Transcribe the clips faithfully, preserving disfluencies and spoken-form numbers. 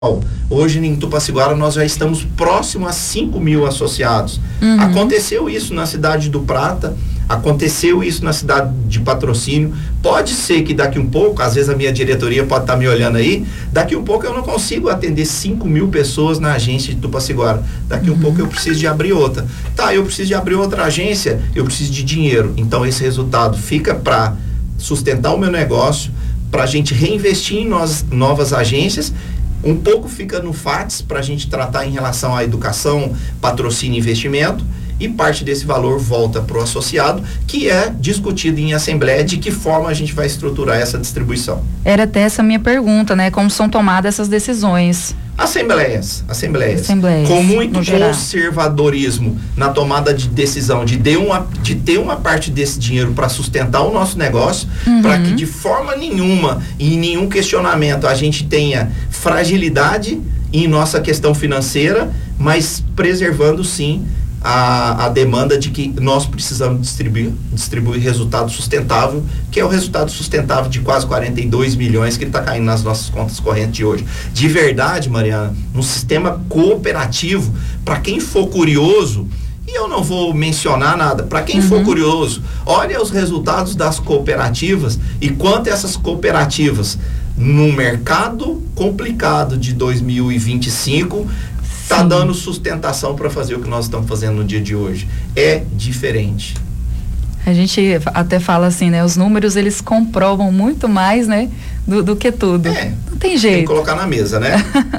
Hoje em Tupaciguara nós já estamos próximo a cinco mil associados. Uhum. Aconteceu isso na cidade do Prata, aconteceu isso na cidade de Patrocínio. Pode ser que daqui um pouco, às vezes a minha diretoria pode estar me olhando aí, daqui um pouco eu não consigo atender cinco mil pessoas na agência de Tupaciguara. Daqui um uhum. pouco eu preciso de abrir outra. Tá, eu preciso de abrir outra agência, eu preciso de dinheiro. Então esse resultado fica para sustentar o meu negócio, para a gente reinvestir em nós, novas agências. Um pouco fica no F A T S para a gente tratar em relação à educação, patrocínio e investimento, e parte desse valor volta para o associado, que é discutido em assembleia de que forma a gente vai estruturar essa distribuição. Era até essa minha pergunta, né? Como são tomadas essas decisões? Assembleias, assembleias, assembleias com muito conservadorismo na tomada de decisão, de ter uma, de ter uma parte desse dinheiro para sustentar o nosso negócio, uhum. para que de forma nenhuma, em nenhum questionamento, a gente tenha fragilidade em nossa questão financeira, mas preservando sim A, a demanda de que nós precisamos distribuir, distribuir resultado sustentável, que é o resultado sustentável de quase quarenta e dois milhões que está caindo nas nossas contas correntes de hoje. De verdade, Mariana, no sistema cooperativo, para quem for curioso, e eu não vou mencionar nada, para quem uhum. for curioso, olha os resultados das cooperativas e quanto essas cooperativas, no mercado complicado de dois mil e vinte e cinco, está dando sustentação para fazer o que nós estamos fazendo no dia de hoje. É diferente. A gente até fala assim, né? Os números, eles comprovam muito mais, né? Do, do que tudo. É, não tem jeito. Tem que colocar na mesa, né?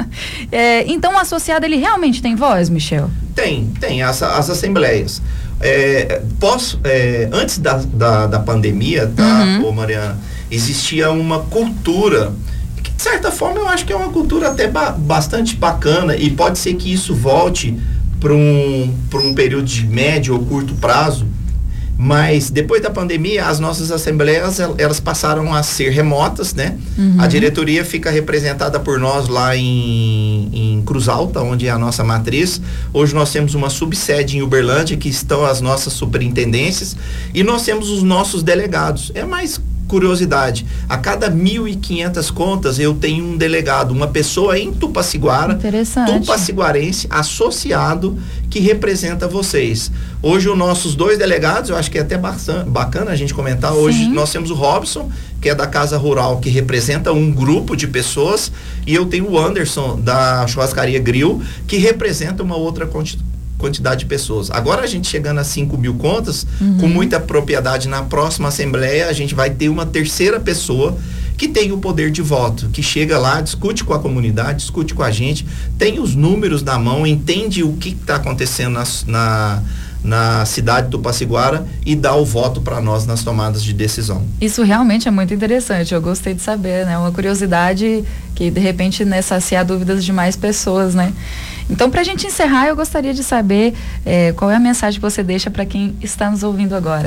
é, então o associado, ele realmente tem voz, Michel? Tem, tem. As, as assembleias. É, posso, é, antes da, da, da pandemia, tá, uhum. ô Mariana, existia uma cultura... De certa forma, eu acho que é uma cultura até ba- bastante bacana, e pode ser que isso volte para um, para um período de médio ou curto prazo, mas depois da pandemia, as nossas assembleias, elas passaram a ser remotas, né? Uhum. A diretoria fica representada por nós lá em, em Cruz Alta, onde é a nossa matriz. Hoje nós temos uma subsede em Uberlândia, que estão as nossas superintendências, e nós temos os nossos delegados. É mais curiosidade, a cada mil e quinhentas contas eu tenho um delegado, uma pessoa em Tupaciguara, tupaciguarense, associado, que representa vocês. Hoje os nossos dois delegados, eu acho que é até bastante, bacana a gente comentar, hoje Sim. nós temos o Robson, que é da Casa Rural, que representa um grupo de pessoas, e eu tenho o Anderson, da Churrascaria Grill, que representa uma outra quantidade quantidade de pessoas. Agora a gente chegando a cinco mil contas, uhum. com muita propriedade, na próxima assembleia a gente vai ter uma terceira pessoa que tem o poder de voto, que chega lá, discute com a comunidade, discute com a gente, tem os números na mão, entende o que está acontecendo na, na, na cidade do Tupaciguara e dá o voto para nós nas tomadas de decisão. Isso realmente é muito interessante, eu gostei de saber, né? Uma curiosidade que de repente, né, sacia dúvidas de mais pessoas, né? Então, para a gente encerrar, eu gostaria de saber é, qual é a mensagem que você deixa para quem está nos ouvindo agora.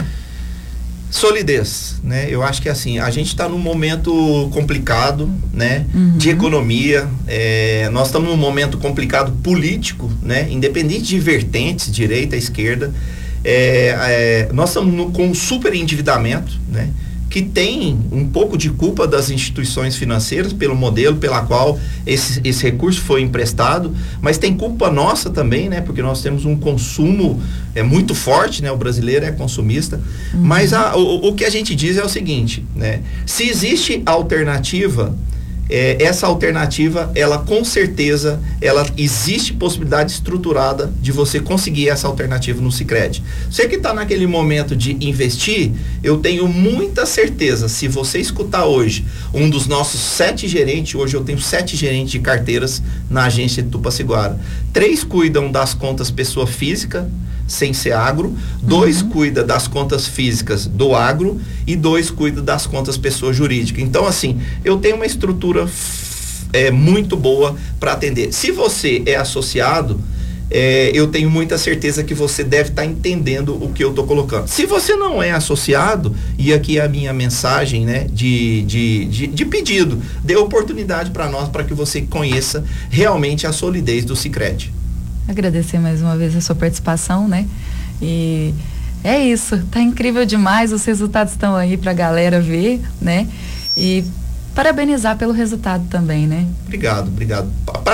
Solidez, né? Eu acho que assim, a gente está num momento complicado, né? Uhum. De economia, é, nós estamos num momento complicado político, né? Independente de vertentes, direita, esquerda, é, é, nós estamos no, com um super endividamento, né? Que tem um pouco de culpa das instituições financeiras pelo modelo pela qual esse, esse recurso foi emprestado, mas tem culpa nossa também, né? Porque nós temos um consumo é, muito forte, né? O brasileiro é consumista, uhum. mas a, o, o que a gente diz é o seguinte, né? Se existe alternativa, é, essa alternativa, ela com certeza, ela existe possibilidade estruturada de você conseguir essa alternativa no Sicredi. Você que está naquele momento de investir, eu tenho muita certeza, se você escutar hoje um dos nossos sete gerentes, hoje eu tenho sete gerentes de carteiras na agência de Tupaciguara, três cuidam das contas pessoa física, sem ser agro, dois uhum. cuida das contas físicas do agro e dois cuida das contas pessoa jurídica. Então, assim, eu tenho uma estrutura f- é, muito boa para atender. Se você é associado, é, eu tenho muita certeza que você deve estar tá entendendo o que eu estou colocando. Se você não é associado, e aqui é a minha mensagem, né, de, de, de, de pedido, dê oportunidade para nós, para que você conheça realmente a solidez do Sicredi. Agradecer mais uma vez a sua participação, né? E é isso, tá incrível demais, os resultados estão aí pra galera ver, né? E parabenizar pelo resultado também, né? Obrigado, obrigado.